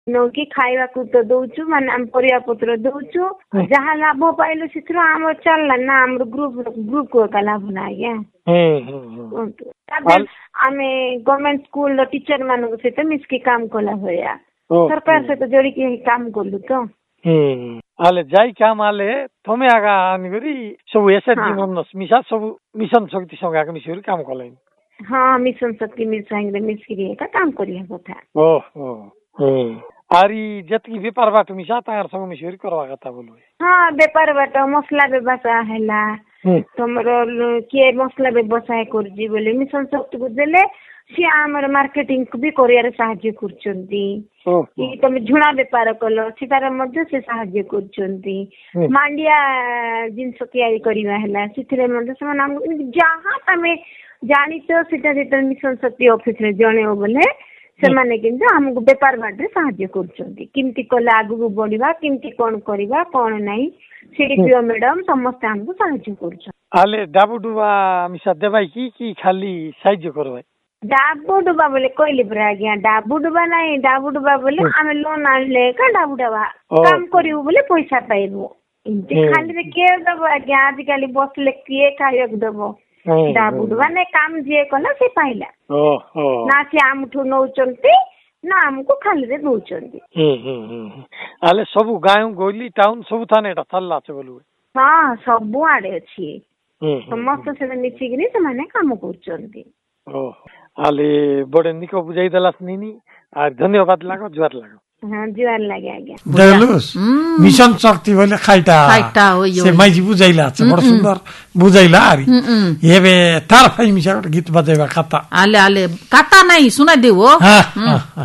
कि खाइबा तो दौचु माने हम परिया पत्र दौचु जहाँ लाभ पाइलु से आम चलला ना आम ग्रुप को का लाभ ना आज्ञा आमे गवर्नमेंट स्कूल टीचर मान सहित मिसकी काम कला होया सरकार सहित जोड़ी के काम कलु तो आले जाई काम आले थमे आगा आनिगरी सब एसएचजी मनस मिसा सब मिशन शक्ति संघ मिसरी काम कलाइन हाँ मिशन शक्ति मिल मिसकी का काम करिया कथा ओ आरी जतकी व्यापार बाट मिसा तार संग मिसरी करवा कथा बोलु हाँ व्यापार बाट मसला व्यवसाय हैला तमरो के मसला व्यवसाय करजी बोले मिशन शक्ति को देले सी आमर मार्केटिंग भी करियार साहाय्य करचंती कि तमे झुणा व्यापार कलो सितार मध्ये से साहाय्य करचंती मांडिया जिंस तयारी करिवा हैला सिथिरे मध्ये समान जहाँ तमे जानी तो सीटा सीटा मिशन शक्ति ऑफिस रे जणेओ बोले से माने किंतु हमको व्यापार बाटे साहाय्य करचंती किमती कला आगु बढ़िबा किमती कोन करिबा कोन नाही सीडीपीओ मैडम समस्त हमको साहाय्य करछ आले डाबुडुबा मिसा देबाई की खाली साहाय्य करबाई डाबुडुबा बोले कहली परा आज्ञा डाबुडुबा नाही डाबुडुबा बोले आमे लोन आनले का डाबुडुबा काम करिउ बोले पैसा पाइबो इनते खाली रे के दबो आज्ञा आज काली बसले के खायक दबो डाबुडुबा ने काम जे कला से पाइला ना से आमठु नौचंती ना हमको खाली रे दउचंती आले सब गाँव गोली टाउन सब थाने एटा चलला छ बोलु हां सब आड़े अछि समस्त से मिसिगिनी से माने काम करचंती आले बड़े निको बुझाई दलास निनी आ धन्यवाद लागो जुवार लागो हाँ जुवार लागे आज्ञा देलुस मिशन शक्ति बोले खाइटा हो यो से माइजी बुझाइला छ बड़ सुंदर बुझाइला आरी हेबे तार फाइ मिसा गीत बजाइबा खाता आले काटा नाही सुना देऊ हां